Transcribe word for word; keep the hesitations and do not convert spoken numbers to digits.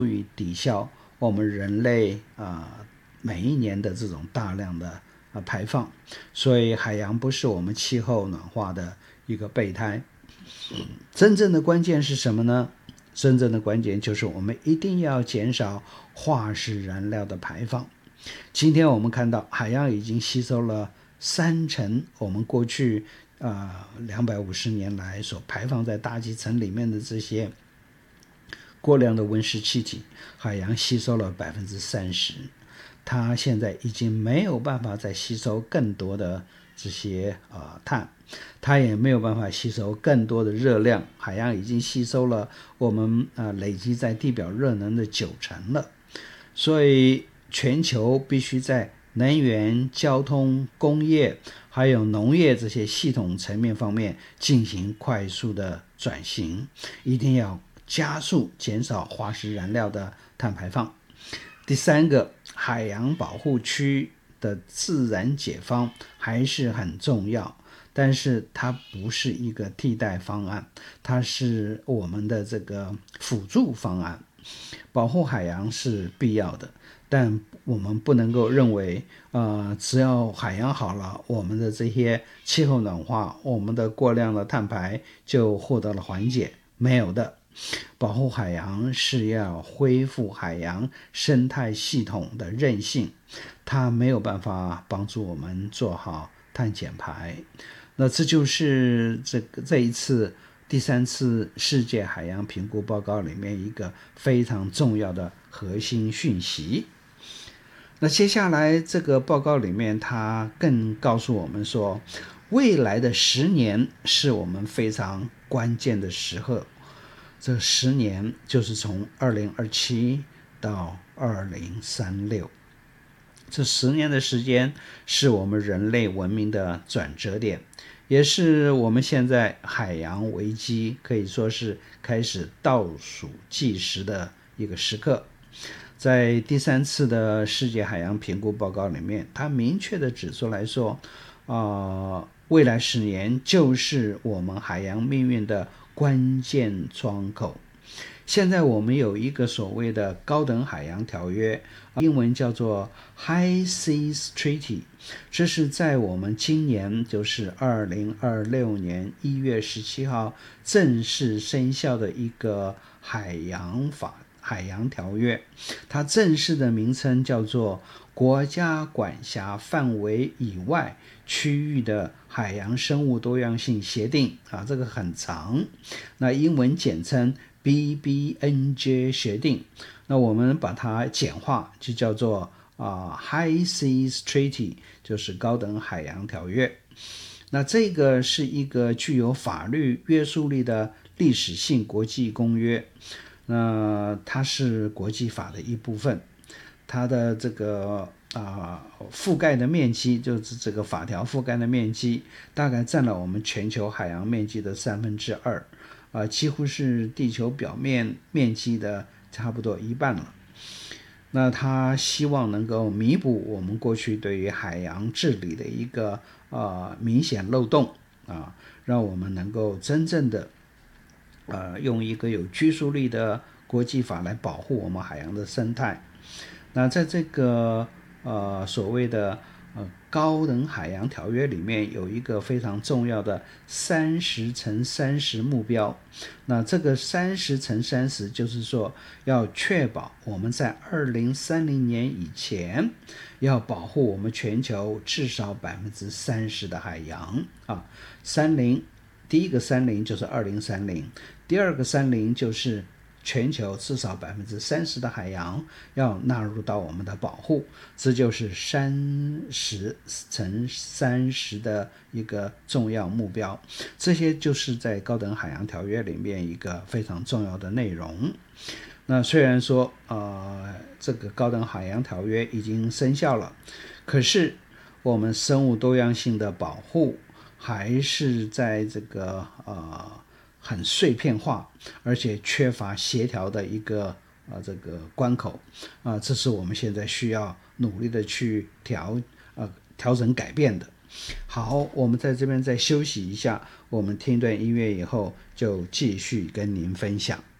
于抵消我们人类啊、呃、每一年的这种大量的、呃、排放，所以海洋不是我们气候暖化的一个备胎。真正的关键是什么呢？真正的关键就是我们一定要减少化石燃料的排放。今天我们看到海洋已经吸收了三成我们过去呃两百五十年来所排放在大气层里面的这些过量的温室气体，海洋吸收了百分之三十，它现在已经没有办法再吸收更多的这些呃碳，它也没有办法吸收更多的热量，海洋已经吸收了我们呃累积在地表热能的九成了，所以全球必须在能源、交通、工业还有农业这些系统层面方面进行快速的转型，一定要加速减少化石燃料的碳排放。第三个，海洋保护区的自然解放还是很重要，但是它不是一个替代方案，它是我们的这个辅助方案。保护海洋是必要的，但我们不能够认为呃，只要海洋好了，我们的这些气候暖化，我们的过量的碳排就获得了缓解，没有的。保护海洋是要恢复海洋生态系统的韧性，它没有办法帮助我们做好碳减排。那这就是这个这一次第三次世界海洋评估报告里面一个非常重要的核心讯息。那接下来这个报告里面，它更告诉我们说，未来的十年是我们非常关键的时刻。这十年就是从二零二七到二零三六，这十年的时间是我们人类文明的转折点，也是我们现在海洋危机可以说是开始倒数计时的一个时刻。在第三次的世界海洋评估报告里面，它明确的指出来说，呃，未来十年就是我们海洋命运的关键窗口。现在我们有一个所谓的高等海洋条约，英文叫做 High Seas Treaty， 这是在我们今年就是二零二六年一月十七号正式生效的一个海洋法海洋条约，它正式的名称叫做国家管辖范围以外区域的海洋生物多样性协定啊，这个很长，那英文简称 B B N J 协定，那我们把它简化就叫做、呃、High Seas Treaty， 就是高等海洋条约。那这个是一个具有法律约束力的历史性国际公约，那它是国际法的一部分，它的这个啊、呃、覆盖的面积，就是这个法条覆盖的面积，大概占了我们全球海洋面积的三分之二，啊，几乎是地球表面面积的差不多一半了。那他希望能够弥补我们过去对于海洋治理的一个呃明显漏洞啊，让我们能够真正的呃用一个有拘束力的国际法来保护我们海洋的生态。那在这个呃所谓的呃高等海洋条约里面有一个非常重要的三十乘三十目标，那这个三十乘三十就是说要确保我们在二零三零年以前要保护我们全球至少百分之三十的海洋啊。三零，第一个三零就是二零三零，第二个三零就是全球至少百分之三十的海洋要纳入到我们的保护，这就是三十乘三十的一个重要目标。这些就是在高等海洋条约里面一个非常重要的内容。那虽然说呃这个高等海洋条约已经生效了，可是我们生物多样性的保护还是在这个呃很碎片化，而且缺乏协调的一个呃这个关口啊、呃，这是我们现在需要努力的去调呃调整改变的。好，我们在这边再休息一下，我们听段音乐以后就继续跟您分享。